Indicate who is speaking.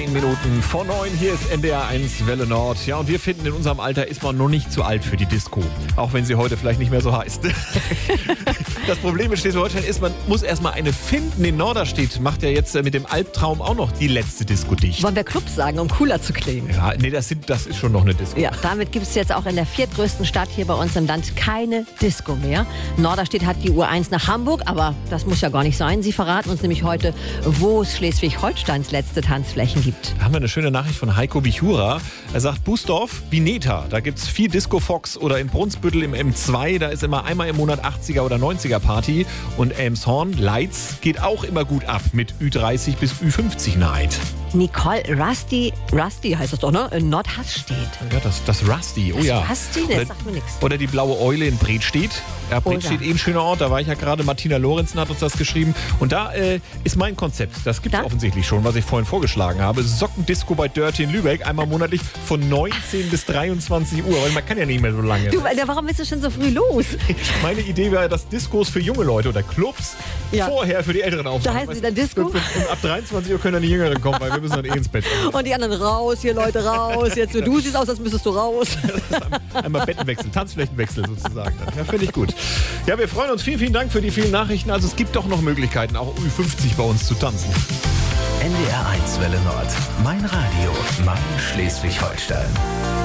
Speaker 1: 10 Minuten vor 9. Hier ist NDR 1 Welle Nord. Ja, und wir finden, in unserem Alter ist man noch nicht zu alt für die Disco. Auch wenn sie heute vielleicht nicht mehr so heißt. Das Problem in Schleswig-Holstein ist, man muss erstmal eine finden. In Norderstedt macht ja jetzt mit dem Albtraum auch noch die letzte Disco dicht.
Speaker 2: Wollen wir Club sagen, um cooler zu klingen?
Speaker 1: Ja, nee, das ist schon noch eine Disco.
Speaker 2: Ja, damit gibt es jetzt auch in der viertgrößten Stadt hier bei uns im Land keine Disco mehr. Norderstedt hat die Uhr 1 nach Hamburg, aber das muss ja gar nicht sein. Sie verraten uns nämlich heute, wo es Schleswig-Holsteins letzte Tanzflächen gibt.
Speaker 1: Da haben wir eine schöne Nachricht von Heiko Bichura. Er sagt, Bußdorf, Vineta, da gibt's 4 Disco-Fox, oder in Brunsbüttel im M2, da ist immer einmal im Monat 80er oder 90er Party. Und Elmshorn, Leitz, geht auch immer gut ab mit Ü30 bis Ü50 Night.
Speaker 2: Nicole, Rusty heißt das doch, ne? In Nordhastedt.
Speaker 1: Ja, das Rusty, oh ja.
Speaker 2: Rusty, das sagt mir nichts.
Speaker 1: Oder die Blaue Eule in Bredstedt. Ja, Bredstedt, ein schöner Ort, da war ich ja gerade. Martina Lorenzen hat uns das geschrieben. Und da ist mein Konzept, das gibt es offensichtlich schon, was ich vorhin vorgeschlagen habe. Sockendisco bei Dirty in Lübeck, einmal monatlich von 19 bis 23 Uhr. Weil man kann ja nicht mehr so lange.
Speaker 2: Du, warum bist du schon so früh los?
Speaker 1: Meine Idee wäre, dass Discos für junge Leute oder Clubs vorher für die Älteren aufmachen.
Speaker 2: Da heißen sie dann Disco?
Speaker 1: Und ab 23 Uhr können dann die Jüngeren kommen, weil wir müssen dann ins Bett.
Speaker 2: Und die anderen raus, hier Leute raus. Jetzt du siehst aus, als müsstest du raus.
Speaker 1: Einmal Bettenwechsel, Tanzflächenwechsel sozusagen. Ja, finde ich gut. Ja, wir freuen uns. Vielen Dank für die vielen Nachrichten. Also es gibt doch noch Möglichkeiten, auch Ü50 bei uns zu tanzen.
Speaker 3: NDR 1 Welle Nord. Mein Radio, mein Schleswig-Holstein.